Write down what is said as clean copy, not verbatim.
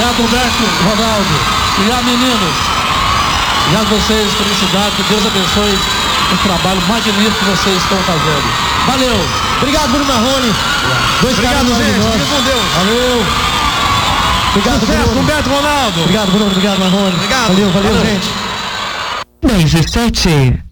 Obrigado, Humberto, Ronaldo. Obrigado, meninos. Obrigado a vocês, felicidade. Que Deus abençoe o trabalho magnífico que vocês estão fazendo. Valeu. Obrigado, Bruno Marrone. Dois caras maravilhosos. Fique com Deus. Valeu. Obrigado, Sucesso, Bruno. Humberto Ronaldo. Obrigado, Bruno. Obrigado, Marrone. Obrigado. Valeu, gente. 10 e 7.